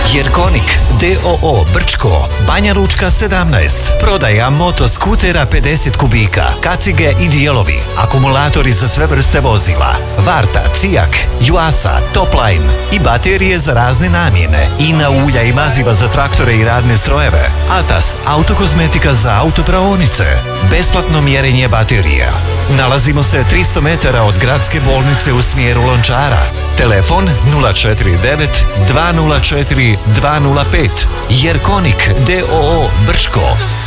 Jerkonik d.o.o. Brčko, Banja Lučka 17. Prodaja motoskutera 50 kubika, kacige i dijelovi, akumulatori za sve vrste vozila, Varta, Cijak, Juasa, Topline i baterije za razne namjene, Ina ulja i maziva za traktore i radne strojeve, Atas, autokozmetika za autopraonice, besplatno mjerenje baterija. Nalazimo se 300 metara od gradske bolnice u smjeru Lončara. Telefon 049 204 205. Jerkonik d.o.o. Brčko.